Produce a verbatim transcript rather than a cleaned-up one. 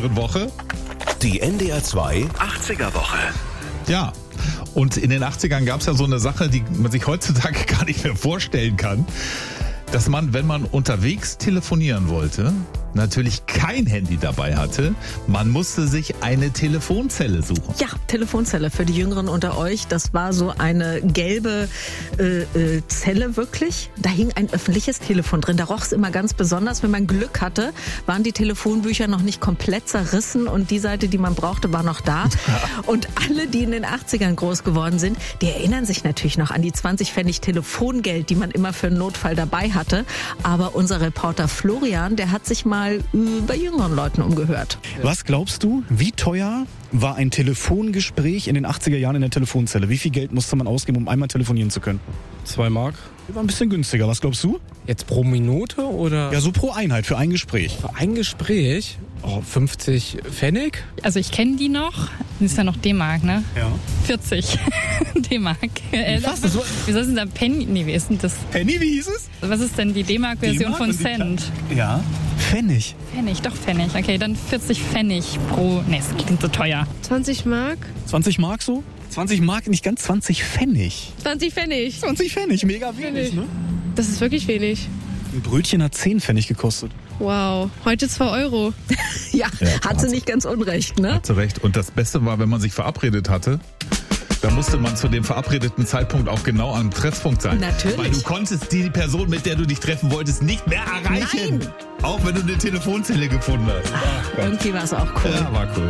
besonderen Woche? Die N D R zwei achtziger Woche. Ja, und in den achtzigern gab es ja so eine Sache, die man sich heutzutage gar nicht mehr vorstellen kann, dass man, wenn man unterwegs telefonieren wollte, natürlich kein Handy dabei hatte. Man musste sich eine Telefonzelle suchen. Ja, Telefonzelle für die Jüngeren unter euch. Das war so eine gelbe äh, äh, Zelle wirklich. Da hing ein öffentliches Telefon drin. Da roch es immer ganz besonders. Wenn man Glück hatte, waren die Telefonbücher noch nicht komplett zerrissen und die Seite, die man brauchte, war noch da. Und alle, die in den achtzigern groß geworden sind, die erinnern sich natürlich noch an die zwanzig Pfennig Telefongeld, die man immer für einen Notfall dabei hatte. Aber unser Reporter Florian, der hat sich mal bei jüngeren Leuten umgehört. Was glaubst du, wie teuer war ein Telefongespräch in den achtziger Jahren in der Telefonzelle? Wie viel Geld musste man ausgeben, um einmal telefonieren zu können? Zwei Mark. War ein bisschen günstiger. Was glaubst du? Jetzt pro Minute oder? Ja, so pro Einheit für ein Gespräch. Für ein Gespräch? Oh, fünfzig Pfennig? Also ich kenne die noch. Das ist ja noch D-Mark, ne? Ja. vierzig D-Mark. Äh, Was? Das war Wie ist denn da Penny? Nee, wie ist denn das? Penny, wie hieß es? Was ist denn die D-Mark-Version D-Mark von und die Cent? Ja. Pfennig. Pfennig, doch Pfennig. Okay, dann vierzig Pfennig pro... Nee, das klingt so teuer. zwanzig Mark? zwanzig Mark so? zwanzig Mark, nicht ganz zwanzig Pfennig. zwanzig Pfennig. zwanzig Pfennig, mega wenig, ne? Das ist wirklich wenig. Ein Brötchen hat zehn Pfennig gekostet. Wow, heute zwei Euro. Ja, Ja, hat sie nicht ganz unrecht, ne? Hat sie recht. Und das Beste war, wenn man sich verabredet hatte, da musste man zu dem verabredeten Zeitpunkt auch genau am Treffpunkt sein. Natürlich. Weil du konntest die Person, mit der du dich treffen wolltest, nicht mehr erreichen. Nein. Auch wenn du eine Telefonzelle gefunden hast. Ach Gott. Irgendwie war es auch cool. Ja, war cool.